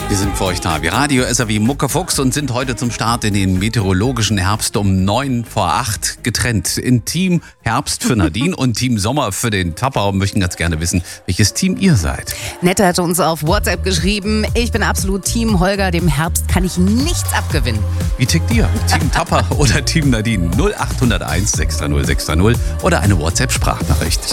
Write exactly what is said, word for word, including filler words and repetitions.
Wir sind für euch da, wie Radio S R W Muckefuchs und sind heute zum Start in den meteorologischen Herbst um neun vor acht getrennt. In Team Herbst für Nadine und Team Sommer für den Tapper und möchten ganz gerne wissen, welches Team ihr seid. Nette hat uns auf WhatsApp geschrieben, ich bin absolut Team Holger, dem Herbst kann ich nichts abgewinnen. Wie tickt ihr? Team Tapper oder Team Nadine? null acht null eins sechs null sechs null oder eine WhatsApp-Sprachnachricht.